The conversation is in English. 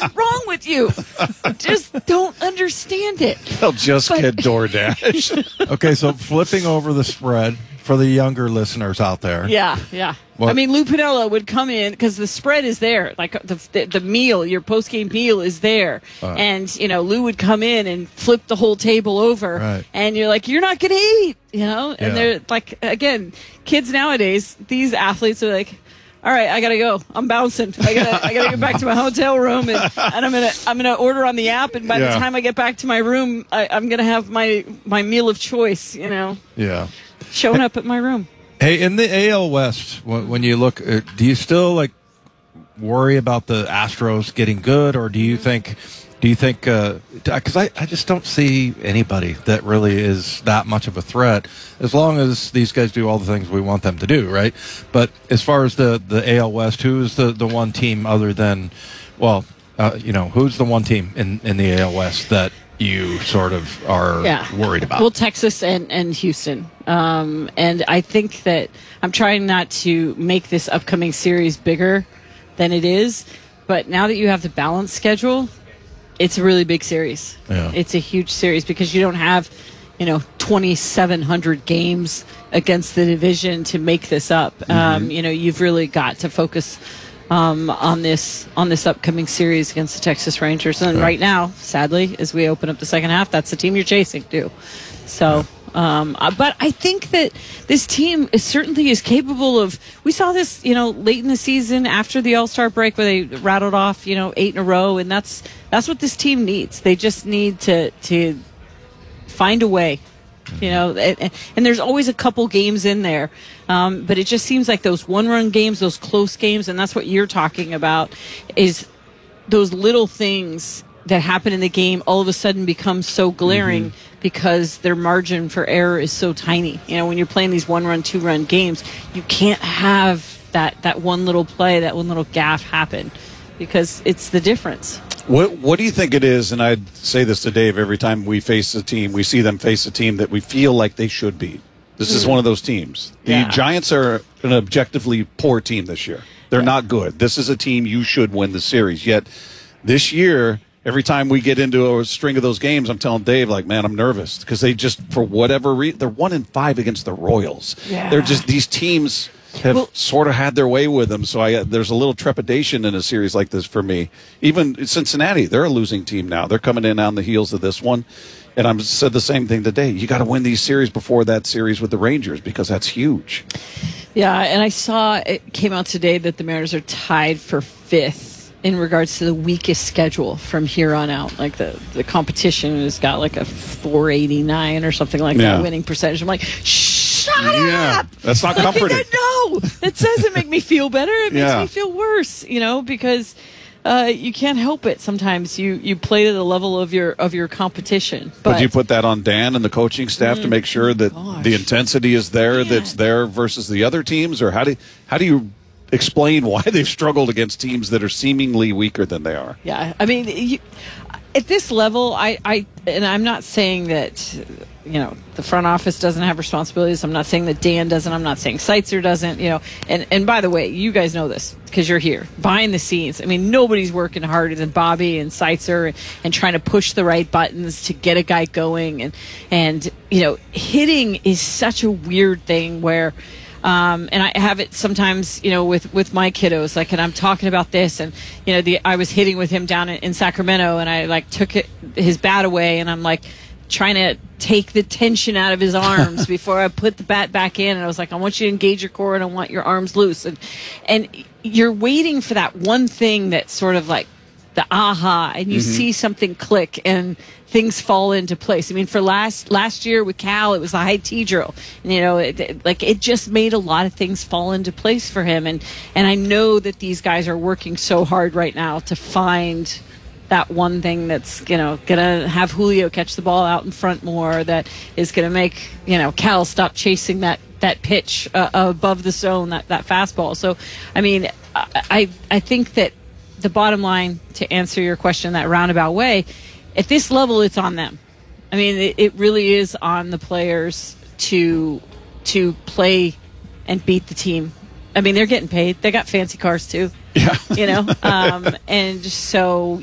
wrong with you? Just don't understand it. They'll just get DoorDash. Okay, so flipping over the spread for the younger listeners out there. Yeah. What? I mean, Lou Piniella would come in because the spread is there. Like the meal, your post-game meal is there. And, Lou would come in and flip the whole table over. Right. And you're like, you're not going to eat, And they're like, again, kids nowadays, these athletes are like, all right, I gotta go. I'm bouncing. I gotta get back to my hotel room, and I'm gonna order on the app. And by the time I get back to my room, I'm gonna have my meal of choice. Yeah. Showing up at my room. Hey, in the AL West, when you look, do you still worry about the Astros getting good, or do you think? Because I just don't see anybody that really is that much of a threat, as long as these guys do all the things we want them to do, right? But as far as the AL West, who is the one team other than, who's the one team in the AL West that you sort of are worried about? Well, Texas and Houston. And I think that I'm trying not to make this upcoming series bigger than it is, but now that you have the balanced schedule, it's a really big series. Yeah. It's a huge series because you don't have, 2,700 games against the division to make this up. Mm-hmm. You've really got to focus on this upcoming series against the Texas Rangers. And right now, sadly, as we open up the second half, that's the team you're chasing too. So. But I think that this team certainly is capable of. We saw this, late in the season after the All-Star break, where they rattled off, 8 in a row, and that's what this team needs. They just need to find a way, and there's always a couple games in there, but it just seems like those one-run games, those close games, and that's what you're talking about, is those little things that happen in the game all of a sudden become so glaring because their margin for error is so tiny. When you're playing these one-run, two-run games, you can't have that one little play, that one little gaffe happen because it's the difference. What do you think it is? And I'd say this to Dave every time we face a team, we see them face a team that we feel like they should beat. This is one of those teams. The Giants are an objectively poor team this year. They're not good. This is a team you should win the series. Yet this year, every time we get into a string of those games, I'm telling Dave, man, I'm nervous because they just, for whatever reason, they're 1-5 against the Royals. Yeah. They're just, these teams have sort of had their way with them. So there's a little trepidation in a series like this for me. Even Cincinnati, they're a losing team now. They're coming in on the heels of this one. And I said the same thing today. You got to win these series before that series with the Rangers because that's huge. Yeah, and I saw it came out today that the Mariners are tied for 5th in regards to the weakest schedule from here on out. Like the competition has got like a 489 or something like that winning percentage. I'm like, shut up! That's not comforting. No, it doesn't make me feel better. It makes me feel worse, because you can't help it. Sometimes you play to the level of your competition. But you put that on Dan and the coaching staff to make sure that the intensity is there, that's there versus the other teams? Or how do you explain why they've struggled against teams that are seemingly weaker than they are? Yeah, I mean, at this level, I'm not saying that the front office doesn't have responsibilities. I'm not saying that Dan doesn't. I'm not saying Seitzer doesn't. And by the way, you guys know this because you're here behind the scenes. I mean, nobody's working harder than Bobby and Seitzer and trying to push the right buttons to get a guy going. And hitting is such a weird thing where. And I have it sometimes, with my kiddos, and I'm talking about this, and I was hitting with him down in Sacramento, and I took his bat away, and I'm trying to take the tension out of his arms before I put the bat back in, and I was like, I want you to engage your core, and I want your arms loose, and you're waiting for that one thing that's sort of like the aha, and you see something click, and things fall into place. I mean, for last year with Cal, it was the high T drill. It just made a lot of things fall into place for him. And I know that these guys are working so hard right now to find that one thing that's, going to have Julio catch the ball out in front more, that is going to make, Cal stop chasing that pitch above the zone, that fastball. So, I mean, I think that the bottom line, to answer your question that roundabout way, at this level, it's on them. I mean, it really is on the players to play and beat the team. I mean, they're getting paid. They got fancy cars too. Yeah. And so